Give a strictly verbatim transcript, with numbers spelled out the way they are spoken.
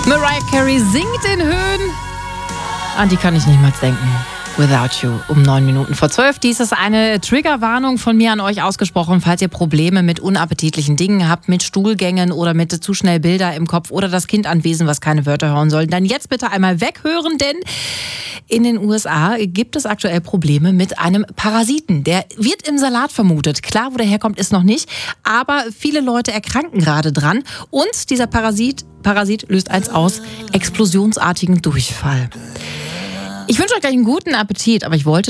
Mariah Carey singt in Höhen. An die kann ich nicht mal denken. Without You um neun Minuten vor zwölf. Dies ist eine Triggerwarnung von mir an euch ausgesprochen, falls ihr Probleme mit unappetitlichen Dingen habt, mit Stuhlgängen oder mit zu schnell Bilder im Kopf oder das Kind anwesend, was keine Wörter hören soll. Dann jetzt bitte einmal weghören, denn in den U S A gibt es aktuell Probleme mit einem Parasiten. Der wird im Salat vermutet. Klar, wo der herkommt, ist noch nicht. Aber viele Leute erkranken gerade dran. Und dieser Parasit, Parasit löst eins aus: explosionsartigen Durchfall. Ich wünsche euch gleich einen guten Appetit, aber ich wollte